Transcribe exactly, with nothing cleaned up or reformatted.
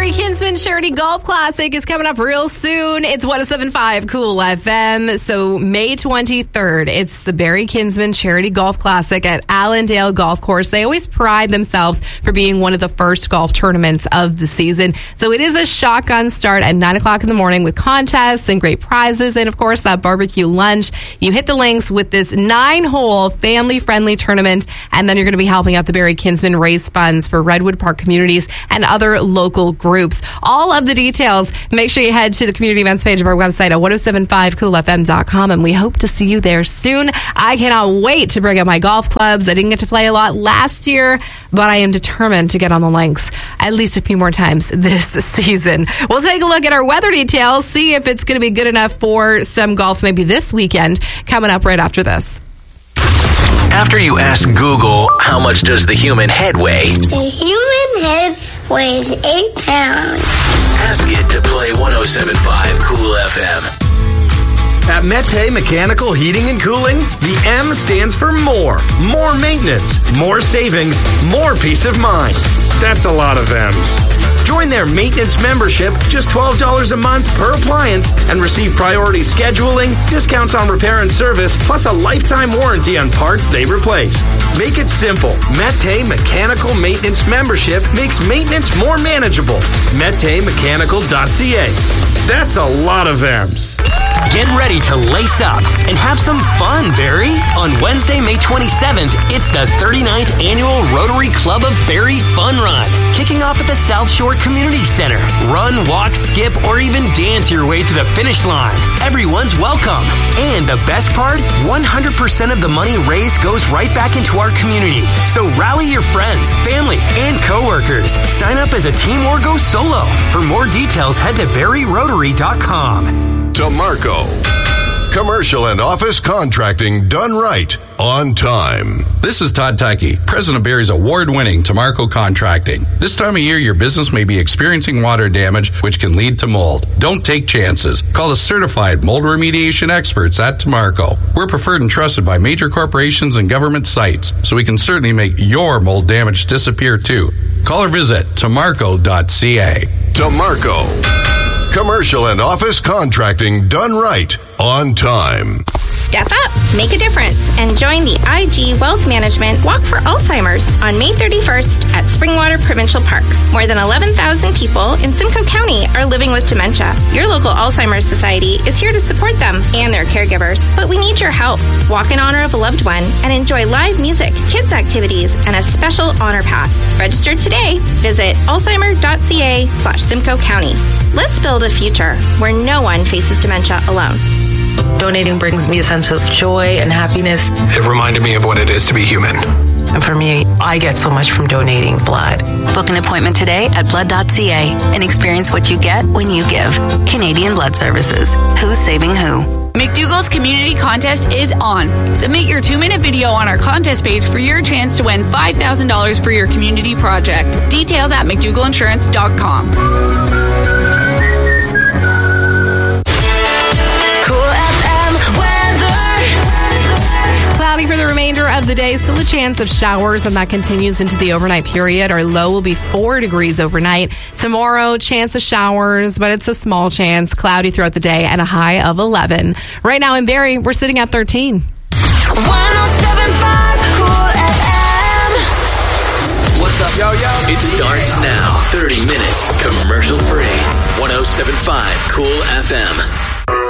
Barry Kinsman Charity Golf Classic is coming up real soon. It's one oh seven point five Cool F M. So May twenty-third, it's the Barry Kinsman Charity Golf Classic at Allendale Golf Course. They always pride themselves for being one of the first golf tournaments of the season. So it is a shotgun start at nine o'clock in the morning with contests and great prizes. And of course, that barbecue lunch. You hit the links with this nine-hole family-friendly tournament. And then you're going to be helping out the Barry Kinsman raise funds for Redwood Park communities and other local groups. All of the details, make sure you head to the community events page of our website at ten seventy-five cool f m dot com, and we hope to see you there soon. I cannot wait to bring up my golf clubs. I didn't get to play a lot last year, but I am determined to get on the links at least a few more times this season. We'll take a look at our weather details, see if it's going to be good enough for some golf maybe this weekend, coming up right after this. After you ask Google, how much does the human head weigh? The human head weighs eight pounds. Ask it to play one oh seven point five Cool F M. At Mete Mechanical Heating and Cooling, the M stands for more. More maintenance, more savings, more peace of mind. That's a lot of M's. Join their maintenance membership, just twelve dollars a month per appliance, and receive priority scheduling, discounts on repair and service, plus a lifetime warranty on parts they replace. Make it simple. Mete Mechanical Maintenance Membership makes maintenance more manageable. mete mechanical dot c a. That's a lot of M's. Get ready to lace up and have some fun, Barry. On Wednesday, May twenty-seventh, it's the thirty-ninth Annual Rotary Club of Barry Fun Run, kicking off at the South Shore Community Center. Run, walk, skip, or even dance your way to the finish line. Everyone's welcome. And the best part, one hundred percent of the money raised goes right back into our community. So rally your friends, family, and coworkers. Sign up as a team or go solo. For more details, head to barry rotary dot com. DeMarco. Commercial and office contracting done right, on time. This is Todd Tyke, president of Barry's award-winning DeMarco Contracting. This time of year, your business may be experiencing water damage, which can lead to mold. Don't take chances. Call the certified mold remediation experts at DeMarco. We're preferred and trusted by major corporations and government sites, so we can certainly make your mold damage disappear too. Call or visit demarco dot c a. DeMarco. Commercial and office contracting done right, on time. Step up, make a difference, and join the I G Wealth Management Walk for Alzheimer's on May thirty-first at Springwater Provincial Park. More than eleven thousand people in Simcoe County are living with dementia. Your local Alzheimer's Society is here to support them and their caregivers, but we need your help. Walk in honor of a loved one and enjoy live music, kids activities, and a special honor path. Register today. Visit alzheimer dot c a slash Simcoe County. Let's build a future where no one faces dementia alone. Donating brings me a sense of joy and happiness. It reminded me of what it is to be human. And for me, I get so much from donating blood. Book an appointment today at blood dot c a and experience what you get when you give. Canadian Blood Services. Who's saving who? McDougall's Community Contest is on. Submit your two-minute video on our contest page for your chance to win five thousand dollars for your community project. Details at mcdougall insurance dot com. Cloudy for the remainder of the day. Still a chance of showers, and that continues into the overnight period. Our low will be four degrees overnight. Tomorrow, chance of showers, but it's a small chance. Cloudy throughout the day and a high of eleven. Right now in Barrie, we're sitting at thirteen. one oh seven point five Cool F M. What's up, yo, yo? It starts now. thirty minutes commercial free. one oh seven point five Cool F M.